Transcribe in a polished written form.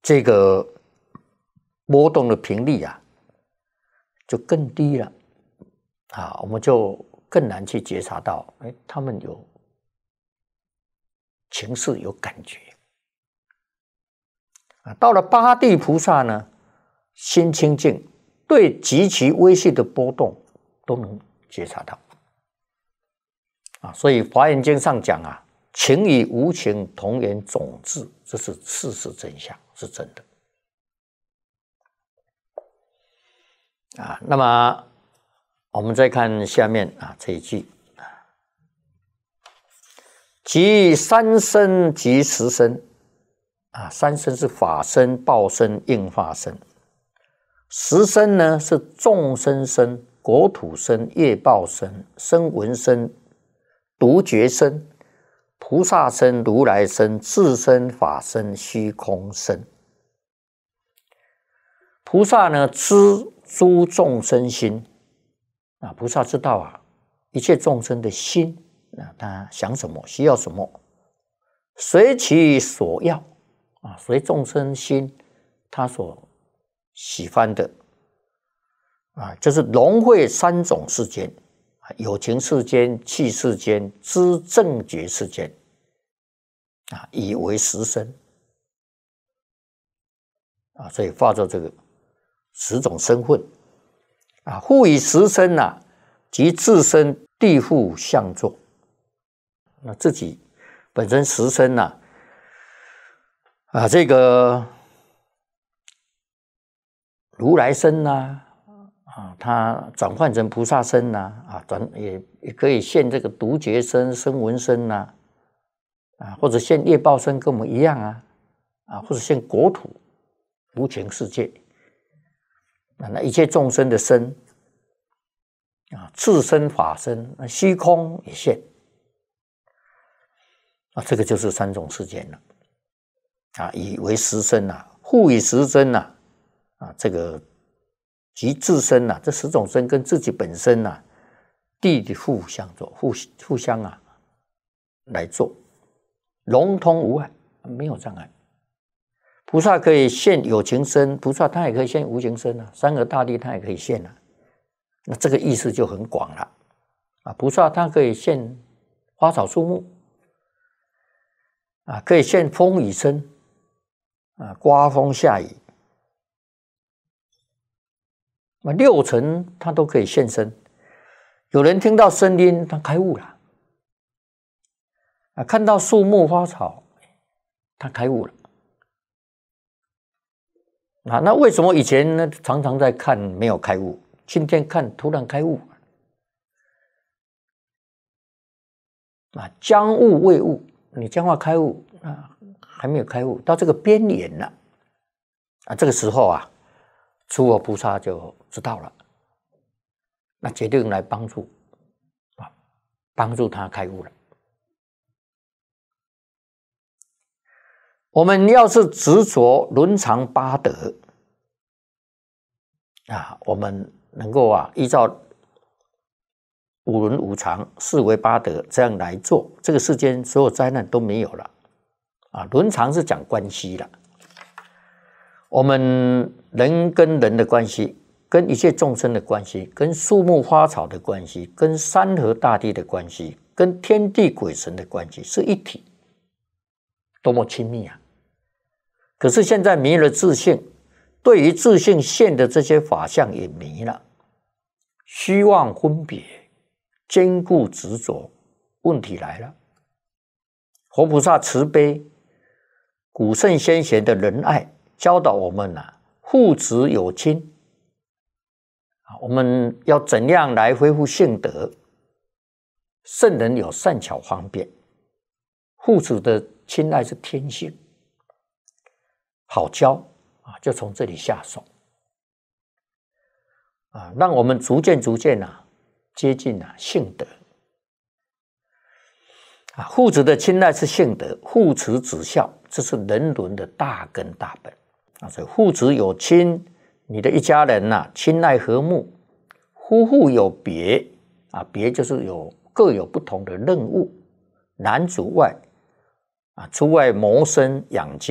这个波动的频率啊就更低了啊，我们就更难去觉察到，他们有情绪、有感觉啊。到了八地菩萨呢，心清净，对极其微细的波动都能觉察到啊。所以《华严经》上讲啊，情与无情同源种质，这是事实真相，是真的啊。那么我们再看下面啊这一句，即三身即十身啊，三身是法身、报身、应化身，十身呢是众生身、国土身、业报身、声闻身、独觉身、菩萨身、如来身、自身法身、虚空身。菩萨呢知诸众生心啊，菩萨知道啊一切众生的心啊，他想什么，需要什么，随其所要啊，随众生心他所喜欢的啊，就是融会三种世间，有情世间、气世间、知正觉世间啊，以为十身啊，所以化作这个十种身份啊，复以十身啊，即自身地复相作。那自己本身十身啊，这个如来身啊，它转换成菩萨身啊，也可以现这个独觉身、声闻身啊，或者现业报身跟我们一样啊，或者现国土无情世界。那一切众生的身啊，自身法身，虚空也现啊，这个就是三种世间了啊，以为十身复以十身啊，这个即自身这十种身跟自己本身地互相做，互相来做，融通无碍，没有障碍。菩萨可以现有情身，菩萨他也可以现无情身三个大地他也可以现那这个意思就很广了啊。菩萨他可以现花草树木啊，可以现风雨声啊，刮风下雨，六尘他都可以现身。有人听到声音他开悟了啊，看到树木花草他开悟了啊。那为什么以前呢常常在看没有开悟，今天看突然开悟啊？将悟未悟，你将要开悟还没有开悟，到这个边缘了啊，这个时候诸佛菩萨就知道了，那决定来帮助他开悟了。我们要是执着伦常八德我们能够依照五伦五常四维八德这样来做，这个世间所有灾难都没有了伦常是讲关系了，我们人跟人的关系，跟一切众生的关系，跟树木花草的关系，跟山河大地的关系，跟天地鬼神的关系是一体，多么亲密可是现在迷了自性，对于自性现的这些法相也迷了，虚妄分别，坚固执着，问题来了。佛菩萨慈悲，古圣先贤的仁爱教导我们父子有亲我们要怎样来恢复性德？圣人有善巧方便，父子的亲爱是天性，好教就从这里下手让我们逐渐接近性德父子的亲爱是性德，父慈子孝，这是人伦的大根大本所以父子有亲，你的一家人亲爱和睦，夫妇有别别就是各有不同的任务，男主外出外谋生养家。